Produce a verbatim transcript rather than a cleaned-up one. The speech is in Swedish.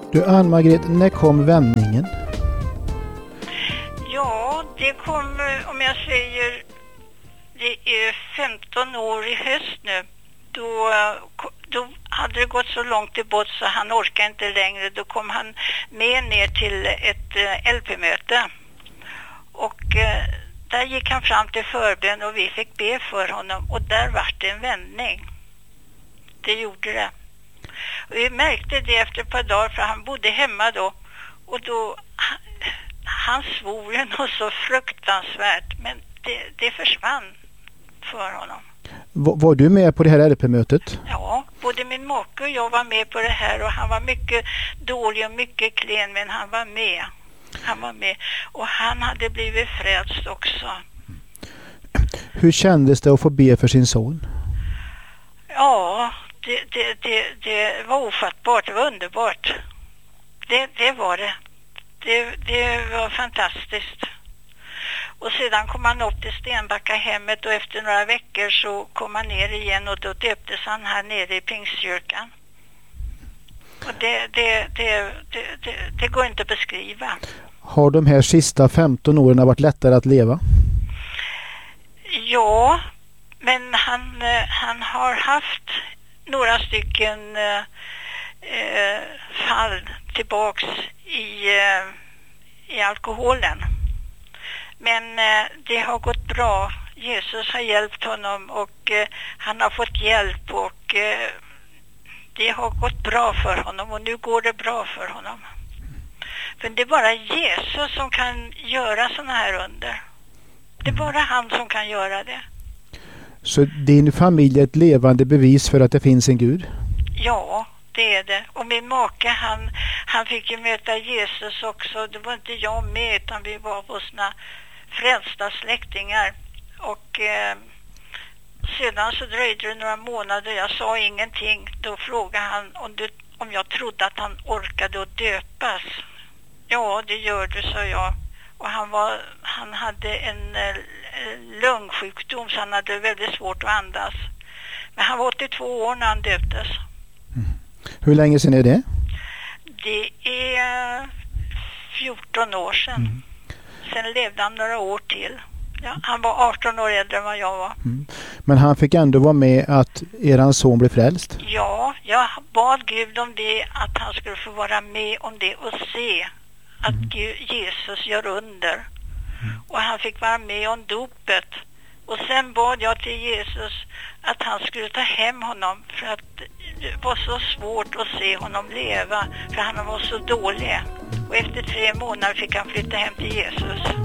Du Ann-Margret, när kom vändningen? Ja, det kom, om jag säger, det är femton år i höst nu. Då, då hade det gått så långt i bort så han orkade inte längre. Då kom han med ner till ett L P-möte. Och eh, där gick han fram till förbön och vi fick be för honom. Och där var det en vändning. Det gjorde det. Och vi märkte det efter ett par dagar, för han bodde hemma då. Och då, han, han svor ju något så fruktansvärt. Men det, det försvann för honom. Var, var du med på det här L P-mötet? Ja, både min make och jag var med på det här. Och han var mycket dålig och mycket klen, men han var med. Han var med. Och han hade blivit frälst också. Hur kändes det att få be för sin son? Ja, det, det, det, det var ofattbart. Det var underbart. Det, det var det. det. Det var fantastiskt. Och sedan kom han upp till Stenbacka hemmet och efter några veckor så kom han ner igen och då döptes han här nere i Pingstkyrkan. Och det, det, det, det, det, det går inte att beskriva. Har de här sista femton åren varit lättare att leva? Ja, men han, han har haft några stycken eh, fall tillbaks i, eh, i alkoholen. Men eh, det har gått bra. Jesus har hjälpt honom och eh, han har fått hjälp och eh, det har gått bra för honom och nu går det bra för honom. För det är bara Jesus som kan göra såna här under. Det är bara han som kan göra det. Så din familj är ett levande bevis för att det finns en Gud? Ja, det är det. Och min make, han, han fick ju möta Jesus också. Det var inte jag med utan vi var hos sina frälsta släktingar. Och eh, sedan så dröjde det några månader. Jag sa ingenting. Då frågade han om, du, om jag trodde att han orkade att döpas. Ja, det gör du, sa jag. Och han, var, han hade en eh, lungsjukdom så han hade väldigt svårt att andas. Men han var åttiotvå år när han döptes. Mm. Hur länge sedan är det? Det är fjorton år sedan. Mm. Sen levde han några år till. Ja, han var arton år äldre än vad jag var. Mm. Men han fick ändå vara med att eran son blev frälst? Ja, jag bad Gud om det, att han skulle få vara med om det och se att mm. Gud, Jesus gör under. Mm. Och han fick vara med om dopet. Och sen bad jag till Jesus att han skulle ta hem honom, för att det var så svårt att se honom leva, för han var så dålig. Och efter tre månader fick han flytta hem till Jesus.